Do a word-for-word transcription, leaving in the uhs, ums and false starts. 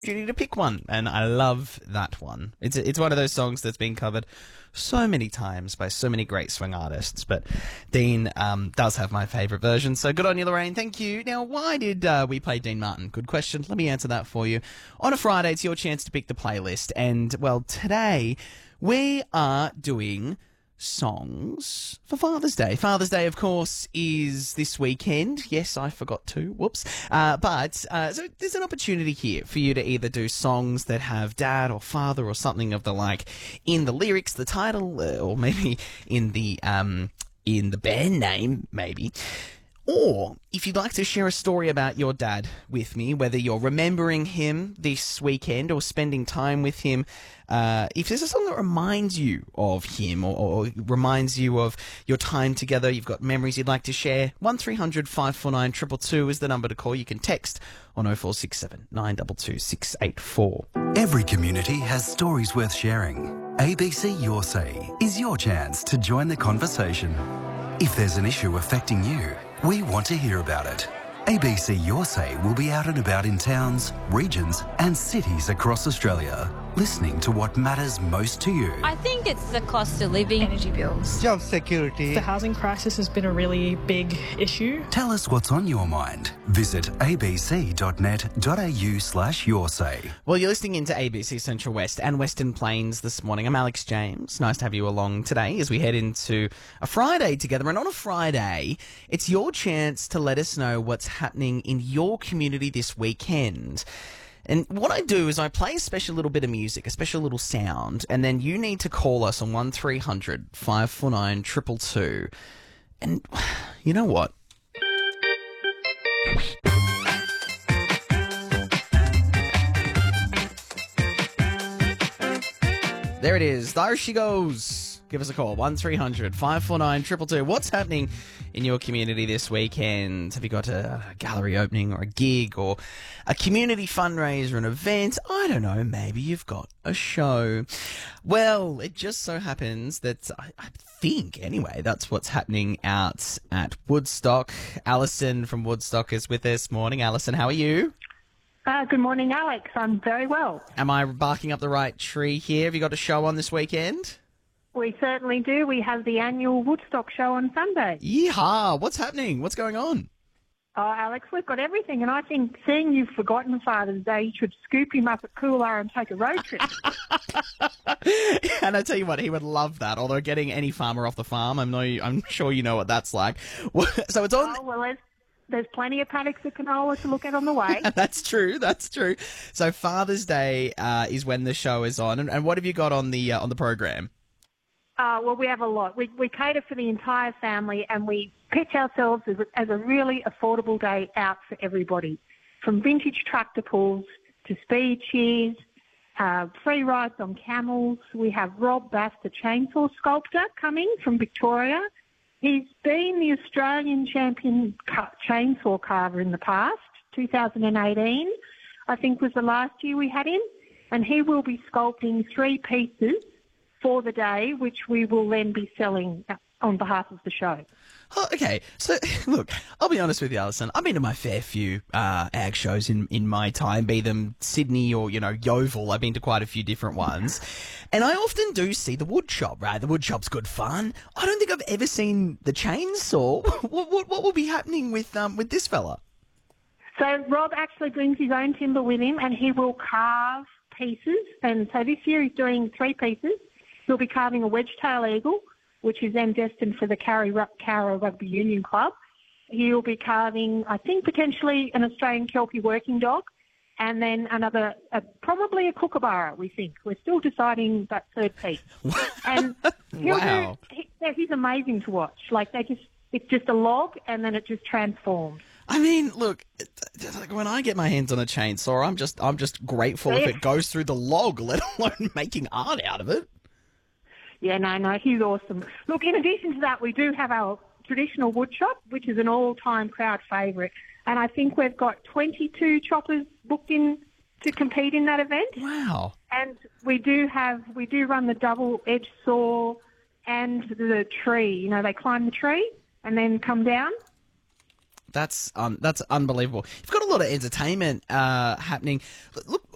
opportunity to pick one, and I love that one. It's it's one of those songs that's been covered so many times by so many great swing artists, but Dean um, does have my favourite version, so good on you, Lorraine. Thank you. Now, why did uh, we play Dean Martin? Good question. Let me answer that for you. On a Friday, it's your chance to pick the playlist, and, well, today we are doing songs for Father's Day. Father's Day, of course, is this weekend. Yes, I forgot to. Whoops. Uh, but uh, so there's an opportunity here for you to either do songs that have dad or father or something of the like in the lyrics, the title, uh, or maybe in the um in the band name, maybe. Or if you'd like to share a story about your dad with me, whether you're remembering him this weekend or spending time with him, uh, if there's a song that reminds you of him or, or reminds you of your time together, you've got memories you'd like to share, one three hundred five four nine two two two is the number to call. You can text on oh four six seven nine two two six eight four. Every community has stories worth sharing. A B C Your Say is your chance to join the conversation. If there's an issue affecting you, we want to hear about it. A B C Your Say will be out and about in towns, regions and cities across Australia, listening to what matters most to you. I think it's the cost of living. Energy bills. Job security. The housing crisis has been a really big issue. Tell us what's on your mind. Visit abc.net.au slash your say. Well, you're listening into A B C Central West and Western Plains this morning. I'm Alex James. Nice to have you along today as we head into a Friday together. And on a Friday, it's your chance to let us know what's happening in your community this weekend. And what I do is I play a special little bit of music, a special little sound, and then you need to call us on one three hundred five four nine two two two. And you know what? There it is. There she goes. Give us a call, one three hundred five four nine two two two. What's happening in your community this weekend? Have you got a gallery opening or a gig or a community fundraiser, an event? I don't know, maybe you've got a show. Well, it just so happens that, I, I think, anyway, that's what's happening out at Woodstock. Alison from Woodstock is with us this morning. Alison, how are you? Uh, good morning, Alex. I'm very well. Am I barking up the right tree here? Have you got a show on this weekend? We certainly do. We have the annual Woodstock show on Sunday. Yeehaw! What's happening? What's going on? Oh, Alex, we've got everything, and I think seeing you've forgotten Father's Day, you should scoop him up at Coolar and take a road trip. And I tell you what, he would love that. Although getting any farmer off the farm, I'm no, I'm sure you know what that's like. So it's on. Oh, well, there's, there's plenty of paddocks of canola to look at on the way. That's true. That's true. So Father's Day uh, is when the show is on, and, and what have you got on the uh, on the program? Uh, well, we have a lot. We, we cater for the entire family, and we pitch ourselves as a, as a really affordable day out for everybody. From vintage tractor pulls to speed cheers, uh, free rides on camels. We have Rob Bass, the chainsaw sculptor, coming from Victoria. He's been the Australian champion ca- chainsaw carver in the past. two thousand eighteen, I think, was the last year we had him. And he will be sculpting three pieces for the day, which we will then be selling on behalf of the show. Oh, okay, so look, I'll be honest with you, Alison. I've been to my fair few uh, ag shows in, in my time, be them Sydney or, you know, Yeovil. I've been to quite a few different ones. And I often do see the wood shop, right? The wood shop's good fun. I don't think I've ever seen the chainsaw. What, what, what will be happening with um with this fella? So Rob actually brings his own timber with him, and he will carve pieces. And so this year he's doing three pieces. He'll be carving a wedge-tail eagle, which is then destined for the Carra Rugby Union Club. He'll be carving, I think, potentially an Australian Kelpie working dog, and then another, uh, probably a kookaburra, we think. We're still deciding that third piece. And he'll Wow. do, he, he's amazing to watch. Like, they just, it's just a log, and then it just transforms. I mean, look, like when I get my hands on a chainsaw, I'm just I'm just grateful if it goes through the log, let alone making art out of it. Yeah, no, no, he's awesome. Look, in addition to that, we do have our traditional wood shop, which is an all-time crowd favourite. And I think we've got twenty-two choppers booked in to compete in that event. Wow. And we do have, we do run the double-edged saw and the tree. You know, they climb the tree and then come down. That's um, that's unbelievable. You've got a lot of entertainment uh, happening. Look,